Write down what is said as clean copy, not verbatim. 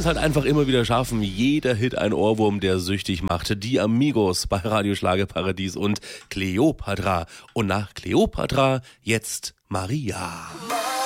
halt einfach immer wieder schaffen. Jeder Hit ein Ohrwurm, der süchtig macht. Die Amigos bei Radio Schlagerparadies und Kleopatra. Und nach Kleopatra jetzt Maria.